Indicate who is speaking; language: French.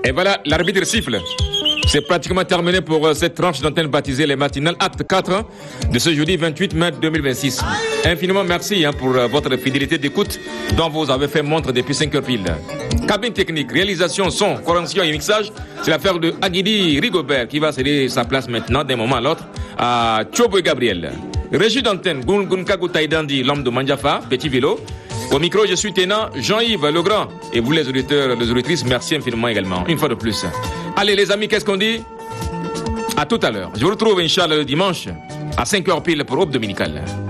Speaker 1: Et voilà, l'arbitre siffle. C'est pratiquement terminé pour cette tranche d'antenne baptisée les matinales acte 4 de ce jeudi 28 mai 2026. Infiniment merci pour votre fidélité d'écoute dont vous avez fait montre depuis 5 heures pile. Cabine technique, réalisation, son, correction et mixage, c'est l'affaire de Aguidi Rigobert qui va céder sa place maintenant d'un moment à l'autre à Chobo Gabriel. Régie d'antenne, Gunkagu Taïdandi, l'homme de Mandjafa, petit vélo. Au micro, je suis Ténant Jean-Yves Legrand. Et vous les auditeurs, les auditrices, merci infiniment également. Une fois de plus. Allez les amis, qu'est-ce qu'on dit? À tout à l'heure. Je vous retrouve, Inch'Allah, le dimanche à 5h pile pour Aube Dominicale.